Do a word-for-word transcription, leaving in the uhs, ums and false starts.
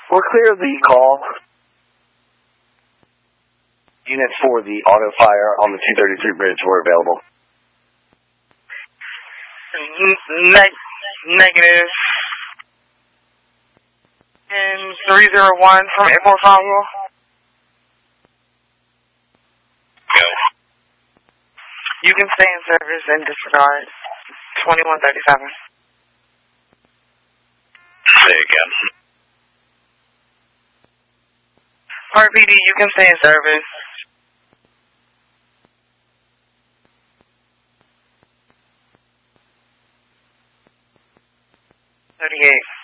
We're clear of the call. Units for the auto fire on the two thirty-three bridge were available. Ne- negative. And three zero one from Airport Follow. Go. You can stay in service and disregard. twenty-one thirty-seven. Say again. R P D, you can stay in service. thirty-eight.